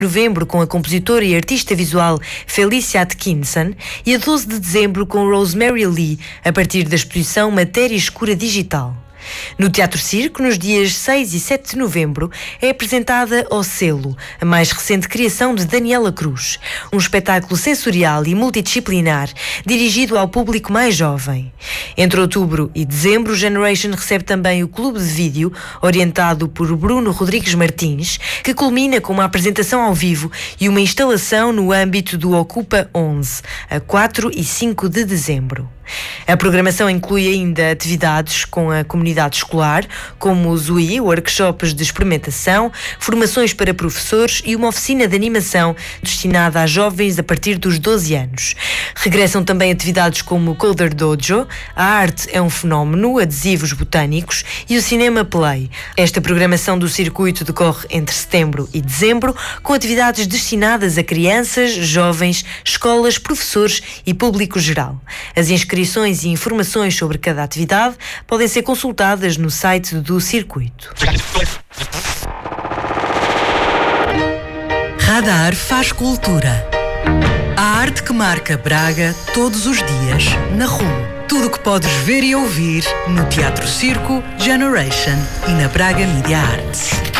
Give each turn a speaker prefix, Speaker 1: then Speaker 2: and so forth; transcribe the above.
Speaker 1: novembro com a compositora e artista visual Felicia Atkinson e a 12 de dezembro com Rosemary Lee, a partir da exposição Matéria Escura Digital. No Teatro Circo, nos dias 6 e 7 de novembro, é apresentada Ao Selo, a mais recente criação de Daniela Cruz, um espetáculo sensorial e multidisciplinar dirigido ao público mais jovem. Entre outubro e dezembro, Generation recebe também o Clube de Vídeo, orientado por Bruno Rodrigues Martins, que culmina com uma apresentação ao vivo e uma instalação no âmbito do Ocupa 11, a 4 e 5 de dezembro. A programação inclui ainda atividades com a comunidade escolar, como os UI, workshops de experimentação, formações para professores e uma oficina de animação destinada a jovens a partir dos 12 anos. Regressam também atividades como o Colder Dojo, a arte é um fenómeno, adesivos botânicos e o cinema Play. Esta programação do circuito decorre entre setembro e dezembro, com atividades destinadas a crianças, jovens, escolas, professores e público geral. As inscrições e informações sobre cada atividade podem ser consultadas no site do circuito.
Speaker 2: Radar faz cultura. A arte que marca Braga todos os dias, na rua. Tudo o que podes ver e ouvir no Teatro Circo, Generation e na Braga Media Arts.